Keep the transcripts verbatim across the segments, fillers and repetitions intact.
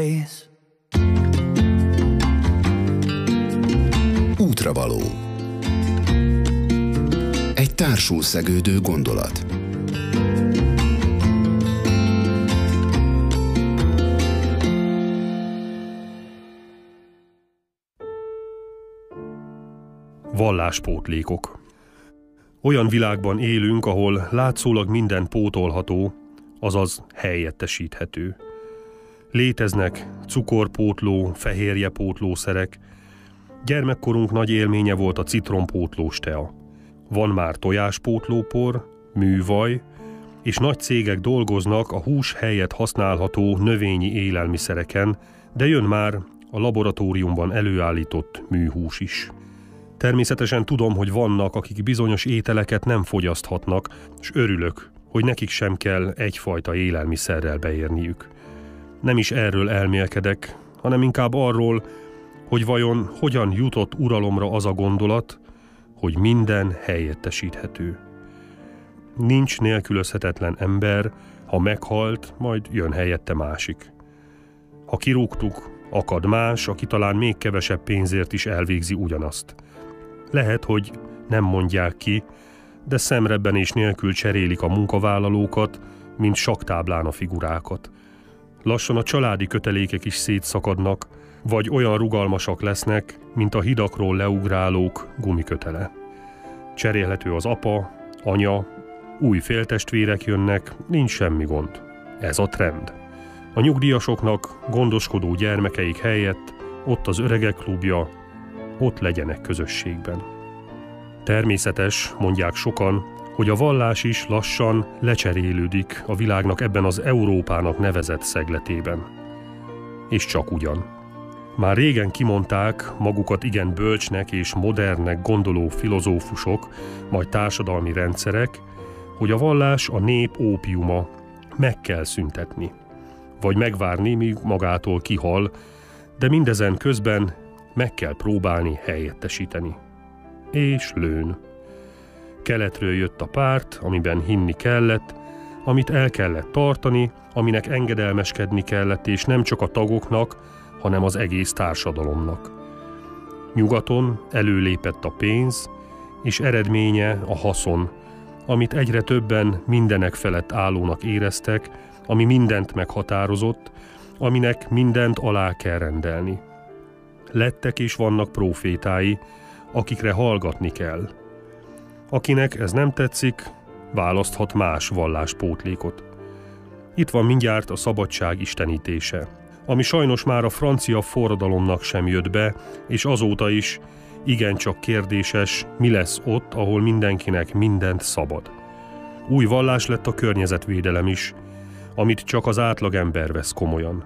Útravaló. Egy társul szegődő gondolat. Valláspótlékok. Olyan világban élünk, ahol látszólag minden pótolható, azaz helyettesíthető. Léteznek cukorpótló, fehérjepótlószerek. Gyermekkorunk nagy élménye volt a citrompótlós tea. Van már tojáspótlópor, művaj, és nagy cégek dolgoznak a hús helyett használható növényi élelmiszereken, de jön már a laboratóriumban előállított műhús is. Természetesen tudom, hogy vannak, akik bizonyos ételeket nem fogyaszthatnak, és örülök, hogy nekik sem kell egyfajta élelmiszerrel beérniük. Nem is erről elmélkedek, hanem inkább arról, hogy vajon hogyan jutott uralomra az a gondolat, hogy minden helyettesíthető. Nincs nélkülözhetetlen ember, ha meghalt, majd jön helyette másik. Ha kirúgtuk, akad más, aki talán még kevesebb pénzért is elvégzi ugyanazt. Lehet, hogy nem mondják ki, de szemrebbenés nélkül cserélik a munkavállalókat, mint sakktáblán a figurákat. Lassan a családi kötelékek is szétszakadnak, vagy olyan rugalmasak lesznek, mint a hidakról leugrálók gumikötele. Cserélhető az apa, anya, új féltestvérek jönnek, nincs semmi gond. Ez a trend. A nyugdíjasoknak gondoskodó gyermekeik helyett ott az öregek klubja, ott legyenek közösségben. Természetes, mondják sokan, hogy a vallás is lassan lecserélődik a világnak ebben az Európának nevezett szegletében. És csak ugyan. Már régen kimondták magukat igen bölcsnek és modernnek gondoló filozófusok, majd társadalmi rendszerek, hogy a vallás a nép ópiuma, meg kell szüntetni. Vagy megvárni, míg magától kihal, de mindezen közben meg kell próbálni helyettesíteni. És lőn. Keletről jött a párt, amiben hinni kellett, amit el kellett tartani, aminek engedelmeskedni kellett, és nem csak a tagoknak, hanem az egész társadalomnak. Nyugaton előlépett a pénz, és eredménye a haszon, amit egyre többen mindenek felett állónak éreztek, ami mindent meghatározott, aminek mindent alá kell rendelni. Lettek és vannak prófétái, akikre hallgatni kell. Akinek ez nem tetszik, választhat más valláspótlékot. Itt van mindjárt a szabadság istenítése, ami sajnos már a francia forradalomnak sem jött be, és azóta is igencsak kérdéses, mi lesz ott, ahol mindenkinek mindent szabad. Új vallás lett a környezetvédelem is, amit csak az átlagember vesz komolyan.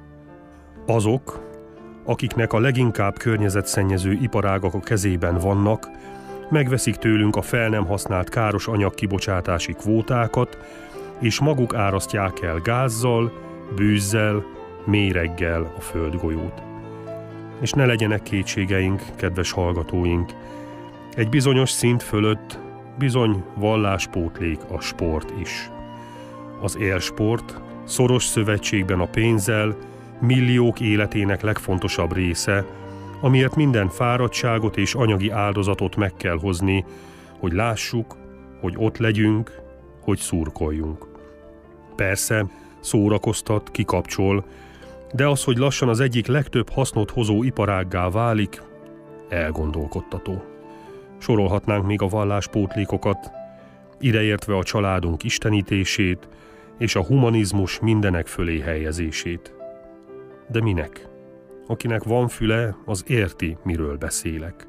Azok, akiknek a leginkább környezetszennyező iparágak a kezében vannak, megveszik tőlünk a fel nem használt káros anyagkibocsátási kvótákat, és maguk árasztják el gázzal, bűzzel, méreggel a földgolyót. És ne legyenek kétségeink, kedves hallgatóink, egy bizonyos szint fölött bizony valláspótlék a sport is. Az élsport szoros szövetségben a pénzzel, milliók életének legfontosabb része, amiért minden fáradtságot és anyagi áldozatot meg kell hozni, hogy lássuk, hogy ott legyünk, hogy szurkoljunk. Persze, szórakoztat, kikapcsol, de az, hogy lassan az egyik legtöbb hasznot hozó iparággá válik, elgondolkodtató. Sorolhatnánk még a valláspótlékokat, ideértve a családunk istenítését és a humanizmus mindenek fölé helyezését. De minek? Akinek van füle, az érti, miről beszélek.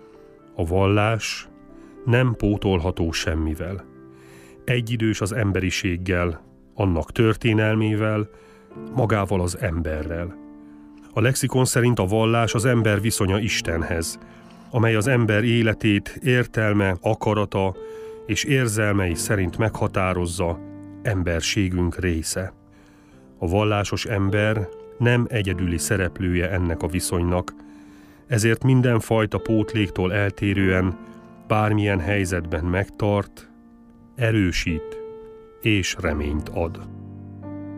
A vallás nem pótolható semmivel. Egyidős az emberiséggel, annak történelmével, magával az emberrel. A lexikon szerint a vallás az ember viszonya Istenhez, amely az ember életét értelme, akarata és érzelmei szerint meghatározza, emberségünk része. A vallásos ember nem egyedüli szereplője ennek a viszonynak, ezért mindenfajta pótléktól eltérően bármilyen helyzetben megtart, erősít és reményt ad.